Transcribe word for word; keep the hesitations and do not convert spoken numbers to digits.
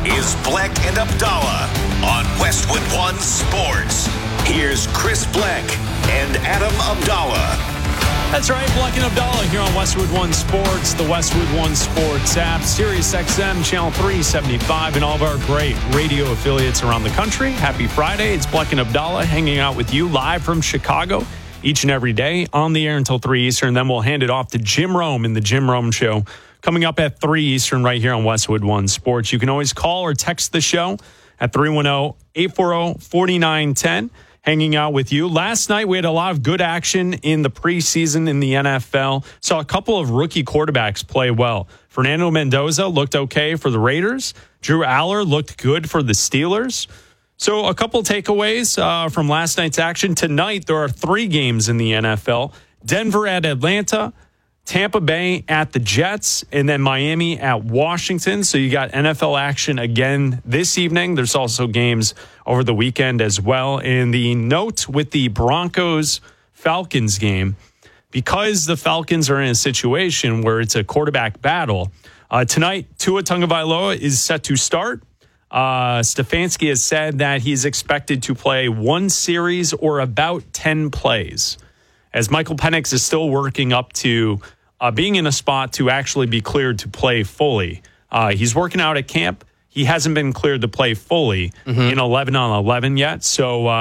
is Bleck and Abdallah on Westwood One Sports. Here's Chris Bleck and Adam Abdallah. That's right, Bleck and Abdallah here on Westwood One Sports, the Westwood One Sports app, Sirius X M, Channel three seventy-five, and all of our great radio affiliates around the country. Happy Friday. It's Bleck and Abdallah hanging out with you live from Chicago each and every day on the air until three Eastern. Then we'll hand it off to Jim Rome in the Jim Rome Show coming up at three Eastern right here on Westwood One Sports. You can always call or text the show at three one zero, eight four zero, four nine one zero. Hanging out with you. Last night, we had a lot of good action in the preseason in the N F L. Saw a couple of rookie quarterbacks play well. Fernando Mendoza looked okay for the Raiders. Drew Aller looked good for the Steelers. So a couple takeaways uh, from last night's action. Tonight, there are three games in the N F L. Denver at Atlanta, Tampa Bay at the Jets, and then Miami at Washington. So you got N F L action again this evening. There's also games over the weekend as well. And the note with the Broncos-Falcons game, because the Falcons are in a situation where it's a quarterback battle, uh, tonight Tua Tagovailoa is set to start. Uh, Stefanski has said that he's expected to play one series or about ten plays, as Michael Penix is still working up to uh, being in a spot to actually be cleared to play fully. Uh, he's working out at camp. He hasn't been cleared to play fully mm-hmm. in eleven on eleven yet. So, uh,